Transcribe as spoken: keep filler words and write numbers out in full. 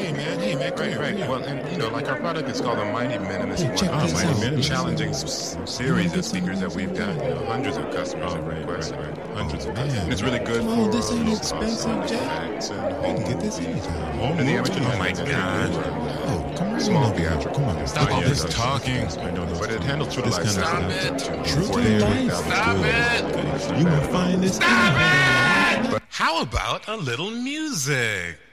Hey man, hey man, Right, right. Well, and you know, like our product is called the Mighty Minimus. Hey, check one. this Mighty out. Minimus. Challenging s- series of speakers that we've got. You know, hundreds of customers have requested. Hundreds of customers. And it's really good Come for on, this ain't low expensive, cost Jack. effects and You home can get this movies. anytime. Home and the amateur Oh my musicians. God. Oh, come on. Small over here. theatrical. Come on. Stop all this Yeah. talking. I know, but it handles true to This life. kind of sound. stuff. True to forty, life. forty thousand Stop good. it. You will find this. Stop it! How about a little music?